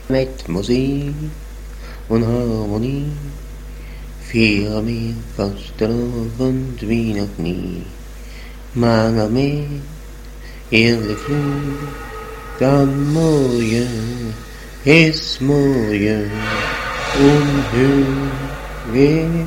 Mit Musik und Harmonie feiern wir Fastelavond wie noch nie. Mange med hele flug, morgen ist morgen und höher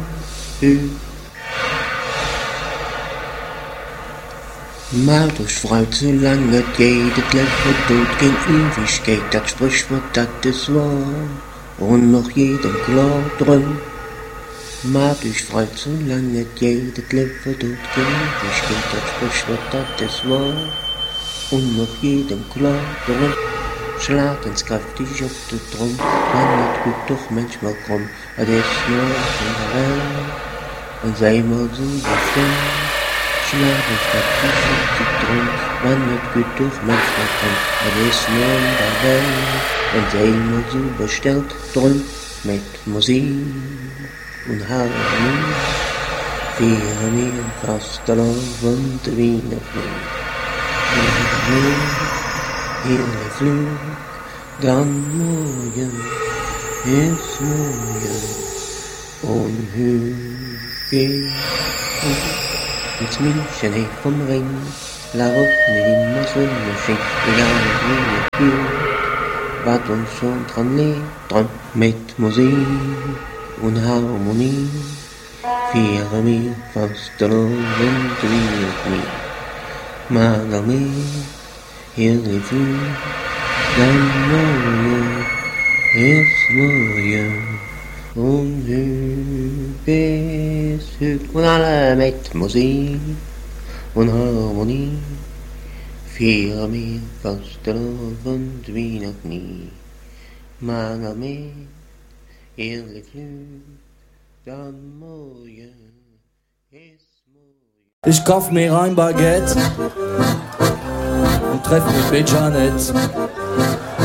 Macht euch freut, solange jedes Leben tut, kein Ewigkeit, das Sprichwort, das ist wahr, und noch jedem klar drin. Macht euch freut, solange jedes Leben tut, kein Ewigkeit, das Sprichwort, das ist wahr, und noch jedem klar drin. Schlagen's kräftig auf den Drum, man wird gut doch manchmal krumm, das ist nur in der Welt, und sei mal so bestimmt. Schlagen kräftig auf den Drum, man wird gut doch manchmal krumm, das ist nur in der Welt, und sei mal so bestellt drum, mit Musik und Harmonie, feiern wir Fastelavond wie noch nie. Hele Flug, dann morgen ist morgen und höher ins München hey vom Ring, la route immer so schön, egal wie ihr fühlt, wart uns schon dran liegt, dran mit Musik und Harmonie, feiern wir Fastelavond wie noch nie. Magami, hele Flug, dann morgen ist morgen und höher ist höher. Und alle mit Musik und Harmonie feiern wir Fastelavond wie noch nie. Magami, hele Flug, dann morgen ist morgen. Ich kauf mir ein Baguette und treff mich mit Janet.